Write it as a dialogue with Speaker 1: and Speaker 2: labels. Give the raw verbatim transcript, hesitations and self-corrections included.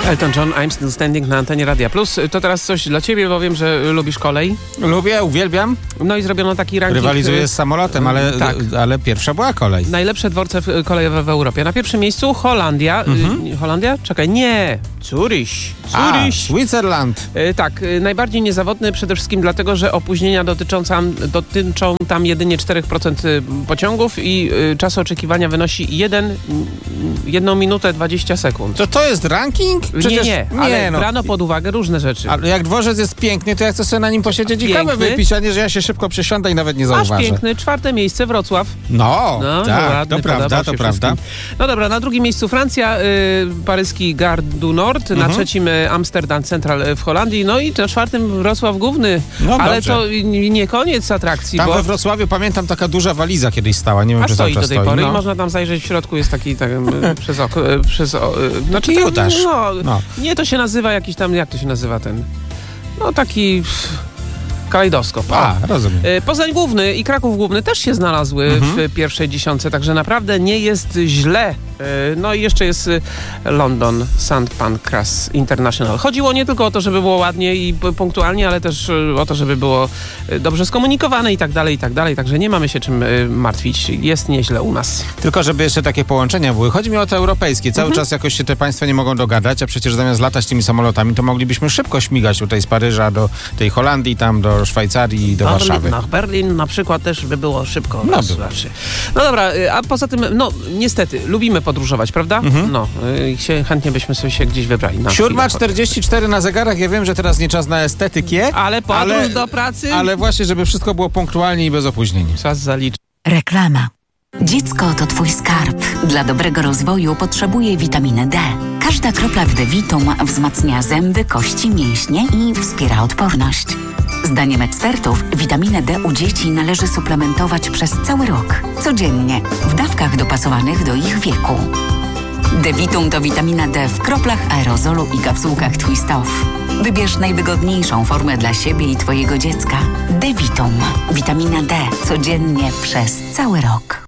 Speaker 1: Elton John, I'm Still Standing na antenie Radia Plus. To teraz coś dla ciebie, bo wiem, że lubisz kolej.
Speaker 2: Lubię, uwielbiam.
Speaker 1: No i zrobiono taki ranking.
Speaker 2: Rywalizuję z samolotem, ale, tak. ale pierwsza była kolej.
Speaker 1: Najlepsze dworce kolejowe w Europie. Na pierwszym miejscu Holandia. Mhm. Holandia? Czekaj, nie. Zurich.
Speaker 2: Zurich. Switzerland.
Speaker 1: Y, tak, y, najbardziej niezawodny przede wszystkim dlatego, że opóźnienia dotyczą tam, dotyczą tam jedynie cztery procent pociągów i y, czas oczekiwania wynosi jedną minutę dwadzieścia sekund.
Speaker 2: To to jest ranking?
Speaker 1: Przecież, nie, nie, ale
Speaker 2: nie, no.
Speaker 1: brano pod uwagę różne rzeczy.
Speaker 2: Ale jak dworzec jest piękny, to ja chcę sobie na nim posiedzieć i kawę wypić, a nie, że ja się szybko przesiądę i nawet nie zauważę.
Speaker 1: Masz piękny, czwarte miejsce Wrocław.
Speaker 2: No,
Speaker 1: no
Speaker 2: tak,
Speaker 1: ładny,
Speaker 2: to prawda, to prawda.
Speaker 1: No dobra, na drugim miejscu Francja, y, paryski Gare du Nord, mhm. na trzecim y, Amsterdam Central w Holandii, no i na czwartym Wrocław Główny. No ale dobrze. To nie koniec atrakcji.
Speaker 2: Tam
Speaker 1: bo...
Speaker 2: we Wrocławiu pamiętam taka duża waliza kiedyś stała, nie wiem,
Speaker 1: a
Speaker 2: czy
Speaker 1: stoi do tej pory
Speaker 2: no.
Speaker 1: i można tam zajrzeć w środku, jest taki tak, przez oko, przez o,
Speaker 2: znaczy tam, też.
Speaker 1: No, no. Nie, to się nazywa jakiś tam, jak to się nazywa ten, no taki... Kalejdoskop.
Speaker 2: A, rozumiem.
Speaker 1: Poznań Główny i Kraków Główny też się znalazły mhm. w pierwszej dziesiątce, także naprawdę nie jest źle. No i jeszcze jest London Saint Pancras International. Chodziło nie tylko o to, żeby było ładnie i punktualnie, ale też o to, żeby było dobrze skomunikowane i tak dalej, i tak dalej. Także nie mamy się czym martwić. Jest nieźle u nas.
Speaker 2: Tylko żeby jeszcze takie połączenia były. Chodzi mi o te europejskie. Cały mhm. czas jakoś się te państwa nie mogą dogadać, a przecież zamiast latać tymi samolotami, to moglibyśmy szybko śmigać tutaj z Paryża do tej Holandii, tam do Szwajcarii i do
Speaker 1: Berlin,
Speaker 2: Warszawy.
Speaker 1: No, Berlin na przykład też by było szybko.
Speaker 2: No,
Speaker 1: znaczy. no dobra, a poza tym, no niestety, lubimy podróżować, prawda? Mhm. No, i się, chętnie byśmy sobie się gdzieś wybrali.
Speaker 2: Siódma czterdzieści cztery na zegarach. Ja wiem, że teraz nie czas na estetykę.
Speaker 1: Ale podróż ale, do pracy.
Speaker 2: Ale właśnie, żeby wszystko było punktualnie i bez opóźnień.
Speaker 1: Czas zaliczyć.
Speaker 3: Reklama. Dziecko to twój skarb. Dla dobrego rozwoju potrzebuje witaminy D. Każda kropla w D-Vitum wzmacnia zęby, kości, mięśnie i wspiera odporność. Zdaniem ekspertów witaminę D u dzieci należy suplementować przez cały rok, codziennie, w dawkach dopasowanych do ich wieku. D-Vitum to witamina D w kroplach, aerozolu i kapsułkach Twist Off. Wybierz najwygodniejszą formę dla siebie i twojego dziecka. D-Vitum. Witamina D codziennie przez cały rok.